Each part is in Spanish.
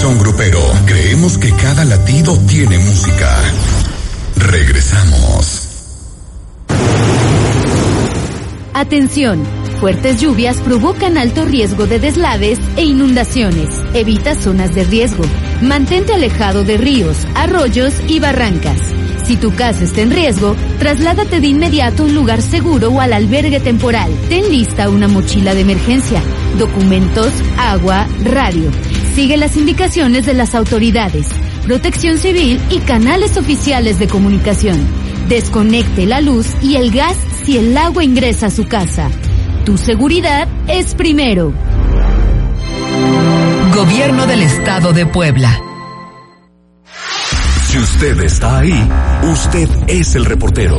Corazón Grupero, creemos que cada latido tiene música. Regresamos. Atención, fuertes lluvias provocan alto riesgo de deslaves e inundaciones. Evita zonas de riesgo. Mantente alejado de ríos, arroyos y barrancas. Si tu casa está en riesgo, trasládate de inmediato a un lugar seguro o al albergue temporal. Ten lista una mochila de emergencia, documentos, agua, radio. Sigue las indicaciones de las autoridades, Protección Civil y canales oficiales de comunicación. Desconecte la luz y el gas si el agua ingresa a su casa. Tu seguridad es primero. Gobierno del Estado de Puebla. Si usted está ahí, usted es el reportero.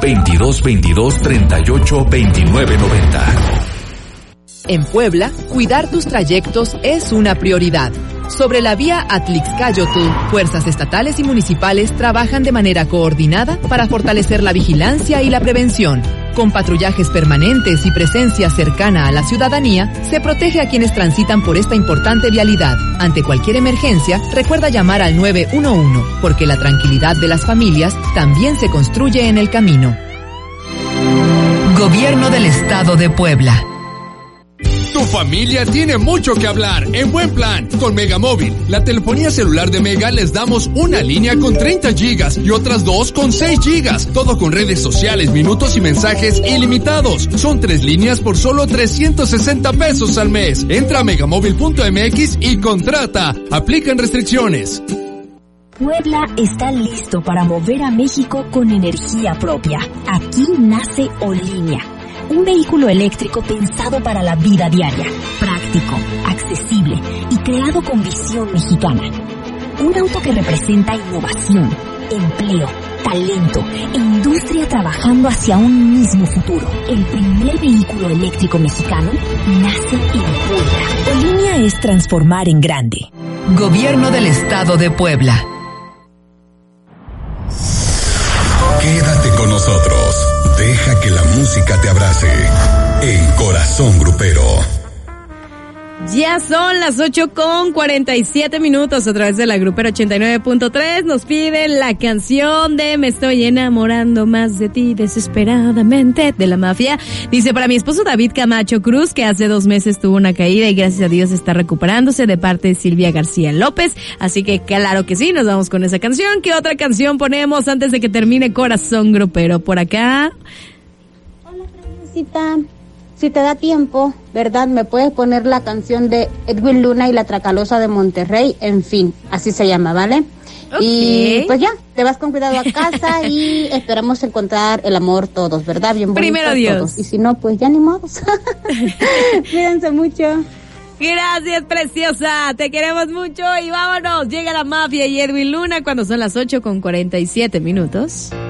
2222-382990. En Puebla, cuidar tus trayectos es una prioridad. Sobre la vía Atlixcáyotl, fuerzas estatales y municipales trabajan de manera coordinada para fortalecer la vigilancia y la prevención. Con patrullajes permanentes y presencia cercana a la ciudadanía, se protege a quienes transitan por esta importante vialidad. Ante cualquier emergencia, recuerda llamar al 911, porque la tranquilidad de las familias también se construye en el camino. Gobierno del Estado de Puebla. Tu familia tiene mucho que hablar en Buen Plan con Megamóvil. La telefonía celular de Mega les damos una línea con 30 gigas y otras 2 con 6 gigas. Todo con redes sociales, minutos y mensajes ilimitados. Son 3 líneas por solo 360 pesos al mes. Entra a megamóvil.mx y contrata. Aplican restricciones. Puebla está listo para mover a México con energía propia. Aquí nace Olínea. Un vehículo eléctrico pensado para la vida diaria, práctico, accesible y creado con visión mexicana. Un auto que representa innovación, empleo, talento e industria trabajando hacia un mismo futuro. El primer vehículo eléctrico mexicano nace en Puebla. Olínea es transformar en grande. Gobierno del Estado de Puebla. Quédate con nosotros. Deja que la música te abrace. En Corazón Grupero. Ya son las 8:47 a través de la Grupera 89.3. Nos piden la canción de Me estoy enamorando más de ti desesperadamente, de La Mafia. Dice, para mi esposo David Camacho Cruz, que hace 2 meses tuvo una caída y gracias a Dios está recuperándose, de parte de Silvia García López. Así que claro que sí, nos vamos con esa canción. ¿Qué otra canción ponemos antes de que termine Corazón Grupero? Por acá. Hola, Francesita. Si te da tiempo, ¿verdad? Me puedes poner la canción de Edwin Luna y la Tracalosa de Monterrey, en fin, así se llama, ¿vale? Okay. Y pues ya, te vas con cuidado a casa y esperamos encontrar el amor todos, ¿verdad? Bien bonito. Primero Dios. Todos. Y si no, pues ya ni modos. Cuídense mucho. Gracias, preciosa. Te queremos mucho y vámonos. Llega La Mafia y Edwin Luna cuando son las 8:47.